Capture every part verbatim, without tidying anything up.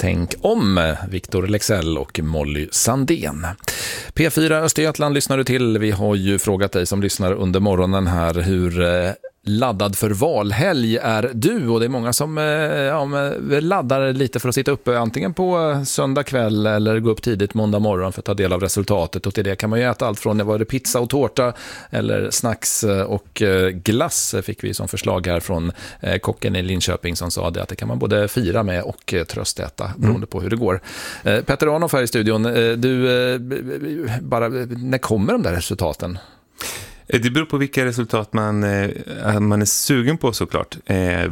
Tänk om, Victor Leksell och Molly Sandén. P fyra Östergötland lyssnar du till. Vi har ju frågat dig som lyssnar under morgonen här hur laddad för valhelg är du, och det är många som ja, laddar lite för att sitta uppe antingen på söndag kväll eller gå upp tidigt måndag morgon för att ta del av resultatet, och till det kan man ju äta allt från, det var det pizza och tårta eller snacks och glass fick vi som förslag här från kocken i Linköping som sa det, att det kan man både fira med och tröstäta beroende på hur det går. Petter Arnoff här i studion, du, bara, när kommer de där resultaten? Det beror på vilka resultat man, man är sugen på såklart. Eh,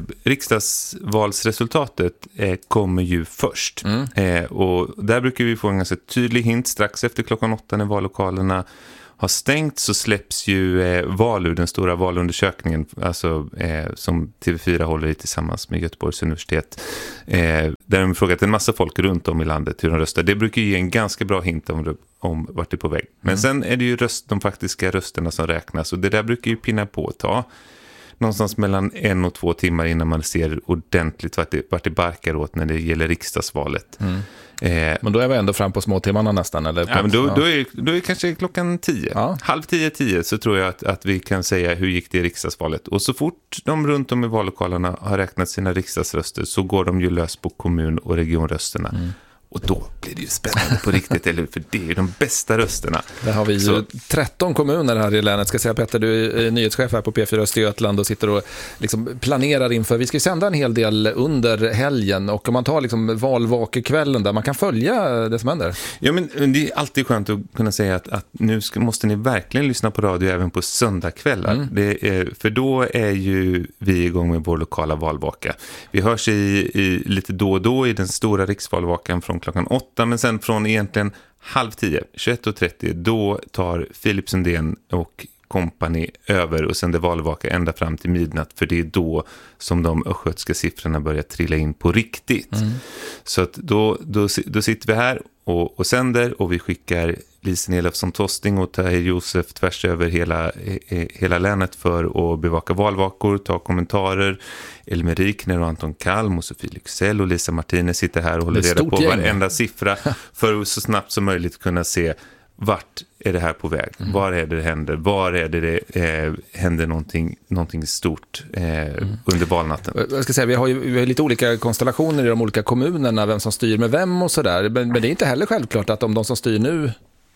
riksdagsvalsresultatet eh, kommer ju först. Mm. Eh, och där brukar vi få en ganska tydlig hint strax efter klockan åtta när vallokalerna har stängt, så släpps ju eh, Valur, den stora valundersökningen, alltså, eh, som T V fyra håller i tillsammans med Göteborgs universitet. Eh, där de har frågat en massa folk runt om i landet hur de röstar. Det brukar ge en ganska bra hint om, om vart det är på väg. Men mm. sen är det ju röst, de faktiska rösterna som räknas, och det där brukar ju pinna på att ta någonstans mellan en och två timmar innan man ser ordentligt vart det, vart det barkar åt när det gäller riksdagsvalet. Mm. Eh, men då är vi ändå fram på små timmarna nästan. Eller ja, men då, ja. då, är, då är det kanske klockan tio. Ja. Halv tio, tio så tror jag att, att vi kan säga hur gick det i riksdagsvalet. Och så fort de runt om i vallokalerna har räknat sina riksdagsröster så går de ju lös på kommun- och regionrösterna. Mm. Och då blir det ju spännande på riktigt, eller för det är ju de bästa rösterna. Där har vi ju så tretton kommuner här i länet. Ska säga, Petter, du är nyhetschef här på P fyra Östergötland och sitter och liksom planerar inför. Vi ska ju sända en hel del under helgen, och om man tar liksom valvakekvällen där man kan följa det som händer. Ja, men det är alltid skönt att kunna säga att, att nu ska, måste ni verkligen lyssna på radio även på söndagkvällar. Mm. Det är, för då är ju vi igång med vår lokala valvaka. Vi hörs i, i lite då och då i den stora riksvalvakan från klockan åtta, men sen från egentligen halv tio, tjugoett och trettio, då tar Filip Sundén och kompani över och sen det valvaka ända fram till midnatt, för det är då som de östgötska siffrorna börjar trilla in på riktigt. Mm. Så att då, då, då sitter vi här och, och sänder, och vi skickar Lisen Elofsson Tosting och Tahir Josef tvärs över hela, hela länet för att bevaka valvakor, ta kommentarer. Elmer Rikner och Anton Kalm och Sofie Lyxell och Lisa Martinez sitter här och håller reda på gäng. Varenda siffra för att så snabbt som möjligt kunna se vart är det här på väg? Mm. Var är det det händer? Var är det det eh, händer någonting, någonting stort eh, mm. under valnatten? Jag ska säga, vi har ju vi har lite olika konstellationer i de olika kommunerna, vem som styr med vem och sådär. Men, men det är inte heller självklart att om de som styr nu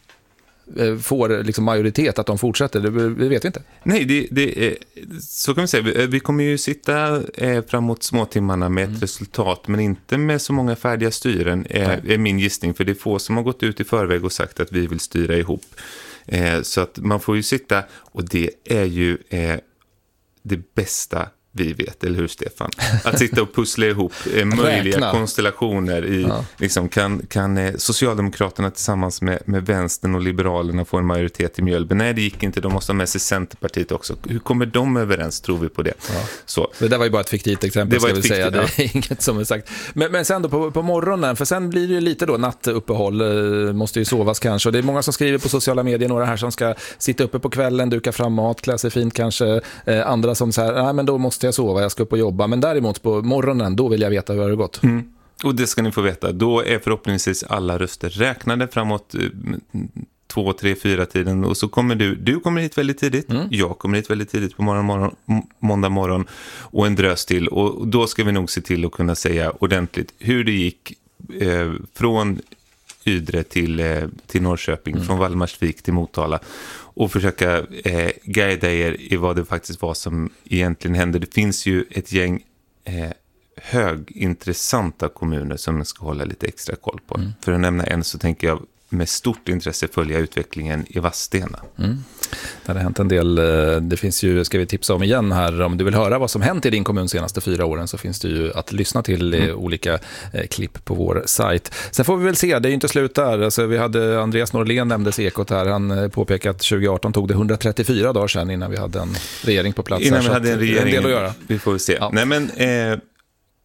får liksom majoritet att de fortsätter, det, det vet vi inte. Nej, det, det är, så kan vi säga. Vi, vi kommer ju sitta eh, framåt småtimmarna med mm. ett resultat, men inte med så många färdiga styren, är, är min gissning, för det är få som har gått ut i förväg och sagt att vi vill styra ihop. Eh, så att man får ju sitta, och det är ju eh, det bästa vi vet, eller hur Stefan? Att sitta och pussla ihop eh, möjliga Räkna. konstellationer i, ja. liksom, kan, kan eh, Socialdemokraterna tillsammans med, med Vänstern och Liberalerna få en majoritet i Mjölby? Nej, det gick inte, de måste ha med sig Centerpartiet också. Hur kommer de överens, tror vi på det? Ja. Så. Det där var ju bara ett fiktivt exempel, ska vi fiktivt, säga. Det är ja. inget som är sagt. Men, men sen då på, på morgonen, för sen blir det ju lite då nattuppehåll, måste ju sovas kanske. Och det är många som skriver på sociala medier, några här som ska sitta uppe på kvällen, duka fram mat, klä sig fint kanske. Eh, andra som så här, nej men då måste jag sova, jag ska upp och jobba. Men däremot på morgonen, då vill jag veta hur det har gått. Mm. Och det ska ni få veta. Då är förhoppningsvis alla röster räknade framåt två, tre, fyra tiden. Och så kommer du, du kommer hit väldigt tidigt. Mm. Jag kommer hit väldigt tidigt på morgon, morgon, måndag morgon. Och en drös till. Och då ska vi nog se till att kunna säga ordentligt hur det gick eh, från Ydre till, eh, till Norrköping. Mm. Från Valdemarsvik till Motala. Och försöka eh, guida er i vad det faktiskt var som egentligen hände. Det finns ju ett gäng eh, högintressanta kommuner som man ska hålla lite extra koll på. Mm. För att nämna en så tänker jag med stort intresse följa utvecklingen i Vadstena. Mm. Det har hänt en del. Det finns ju, ska vi tipsa om igen här, om du vill höra vad som hänt i din kommun senaste fyra åren, så finns det ju att lyssna till mm. olika eh, klipp på vår sajt. Sen får vi väl se, det är ju inte slut där. Alltså, vi hade Andreas Norlén nämndes Ekot här. Han påpekade att tjugo arton tog det hundratrettiofyra dagar sedan innan vi hade en regering på plats. Innan här, vi hade en regering, en del att göra. Vi får se. Ja. Nej men... Eh...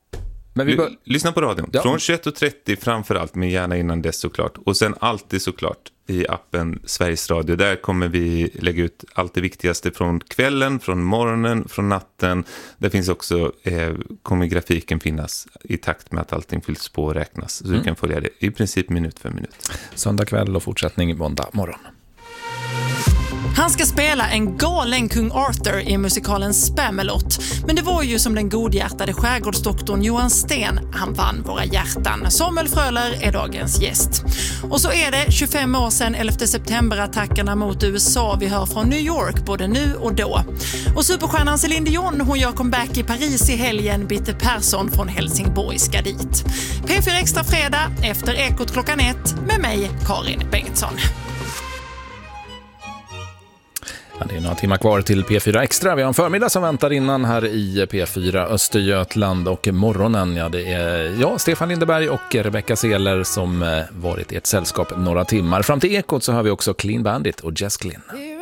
Men vi bör... L- lyssna på radion. Ja. Från tjugoett och trettio framförallt, men gärna innan dess såklart. Och sen alltid såklart i appen Sveriges Radio. Där kommer vi lägga ut allt det viktigaste från kvällen, från morgonen, från natten. Där finns också, eh, kommer grafiken finnas i takt med att allting fylls på och räknas. Så mm. du kan följa det i princip minut för minut. Söndag kväll och fortsättning måndag morgon. Han ska spela en galen kung Arthur i musikalen Spamalot. Men det var ju som den godhjärtade skärgårdsdoktorn Johan Sten. Han vann våra hjärtan. Samuel Fröler är dagens gäst. Och så är det tjugofem år sedan elfte september-attackerna mot U S A. Vi hör från New York både nu och då. Och superstjärnan Céline Dion, hon gör comeback i Paris i helgen. Bitte Persson från Helsingborg ska dit. P fyra Extra fredag efter Ekot klockan ett med mig, Karin Bengtsson. Ja, det är några timmar kvar till P fyra Extra. Vi har en förmiddag som väntar innan här i P fyra Östergötland och morgonen. Ja, det är jag, Stefan Lindeberg och Rebecca Seeler som varit i ett sällskap några timmar. Fram till Ekot så har vi också Clean Bandit och Jess Glynn.